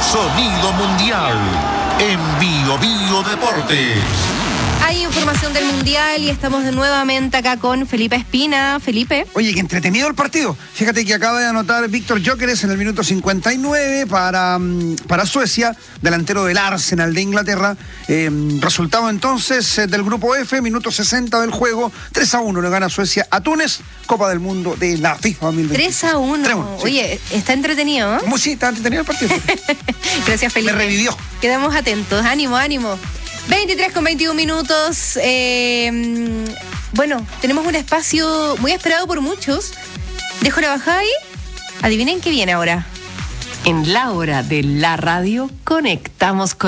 Sonido Mundial en Bio Deportes. Hay información del Mundial y estamos nuevamente acá con Felipe Espina. Felipe. Oye, qué entretenido el partido. Fíjate que acaba de anotar Víctor Gyökeres en el minuto 59 para Suecia, delantero del Arsenal de Inglaterra. Resultado entonces del grupo F, minuto 60 del juego, 3-1 le gana Suecia a Túnez, Copa del Mundo de la FIFA 2020. 3-1. 3-1, sí. Oye, está entretenido, ¿eh? Sí, está entretenido el partido. Gracias, Felipe. Me revivió. Quedamos atentos. Ánimo, ánimo. 23:21 minutos. Bueno, tenemos un espacio muy esperado por muchos. Dejo la bajada ahí. Adivinen qué viene ahora. En la hora de la radio conectamos con